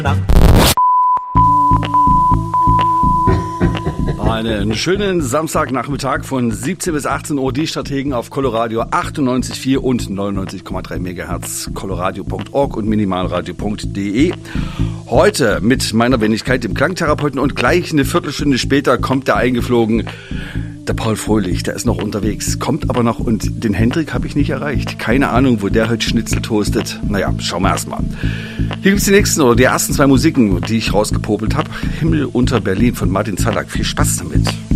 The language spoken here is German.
Einen schönen Samstagnachmittag von 17 bis 18 Uhr, die Strategen auf Coloradio 98,4 und 99,3 MHz, coloradio.org und minimalradio.de. Heute mit meiner Wenigkeit, dem Klangtherapeuten, und gleich eine Viertelstunde später kommt der eingeflogen, der Paul Fröhlich, der ist noch unterwegs, kommt aber noch, und den Hendrik habe ich nicht erreicht. Keine Ahnung, wo der heute Schnitzel toastet. Naja, schauen wir erst mal. Hier gibt's die ersten zwei Musiken, die ich rausgepopelt habe. Himmel unter Berlin von Martin Zallack. Viel Spaß damit.